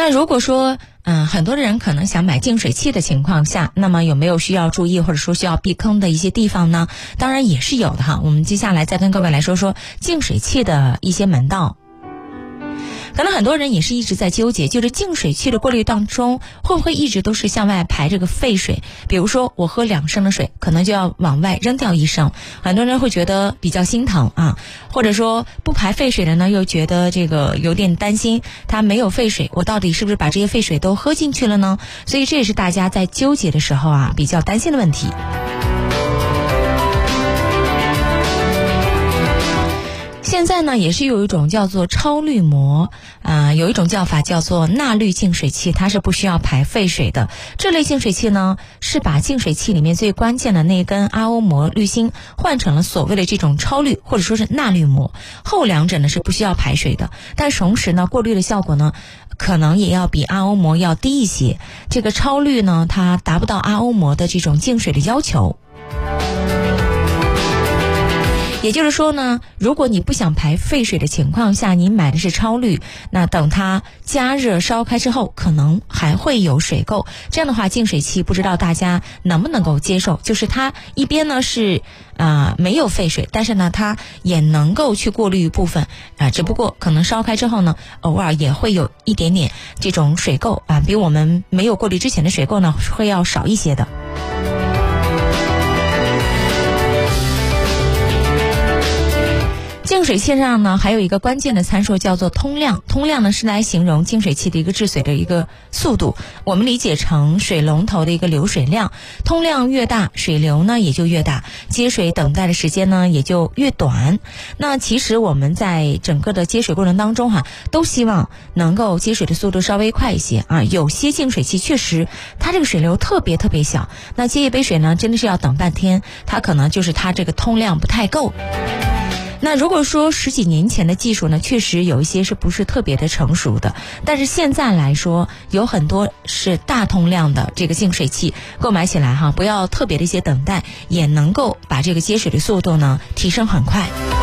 那如果说很多人可能想买净水器的情况下，那么有没有需要注意或者说需要避坑的一些地方呢？当然也是有的哈。我们接下来再跟各位来说说净水器的一些门道。可能很多人也是一直在纠结，就是净水器的过滤当中会不会一直都是向外排这个废水，比如说我喝2升的水可能就要往外扔掉1升，很多人会觉得比较心疼啊，或者说不排废水的呢又觉得这个有点担心，它没有废水，我到底是不是把这些废水都喝进去了呢？所以这也是大家在纠结的时候啊比较担心的问题。现在呢也是有一种叫做超滤膜，有一种叫法叫做钠滤净水器，它是不需要排废水的。这类净水器呢是把净水器里面最关键的那根 RO 膜滤芯换成了所谓的这种超滤或者说是钠滤膜，后两者呢是不需要排水的，但同时呢过滤的效果呢可能也要比 RO 膜要低一些。这个超滤呢它达不到 RO 膜的这种净水的要求。也就是说呢，如果你不想排废水的情况下，你买的是超滤，那等它加热烧开之后可能还会有水垢，这样的话净水器不知道大家能不能够接受，就是它一边呢是没有废水，但是呢它也能够去过滤一部分只不过可能烧开之后呢偶尔也会有一点点这种水垢比我们没有过滤之前的水垢呢会要少一些的。净水器上呢还有一个关键的参数叫做通量，通量呢是来形容净水器的一个治水的一个速度，我们理解成水龙头的一个流水量，通量越大水流呢也就越大，接水等待的时间呢也就越短。那其实我们在整个的接水过程当中都希望能够接水的速度稍微快一些有些净水器确实它这个水流特别特别小，那接一杯水呢真的是要等半天，它可能就是它这个通量不太够。那如果说10几年前的技术呢，确实有一些是不是特别的成熟的，但是现在来说有很多是大通量的这个净水器，购买起来不要特别的一些等待，也能够把这个接水的速度呢提升很快。